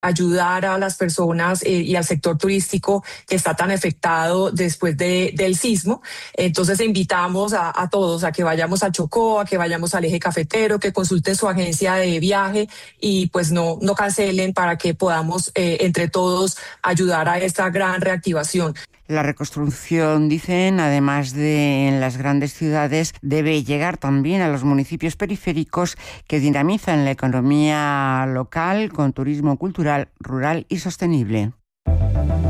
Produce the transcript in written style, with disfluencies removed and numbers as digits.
ayudar a las personas y al sector turístico que está tan afectado después del sismo. Entonces invitamos a todos a que vayamos a Chocó, a que vayamos al Eje Cafetero, que consulten su agencia de viaje y pues no cancelen para que podamos entre todos ayudar a esta gran reactivación. La reconstrucción, dicen, además de en las grandes ciudades, debe llegar también a los municipios periféricos que dinamizan la economía local con turismo cultural, rural y sostenible.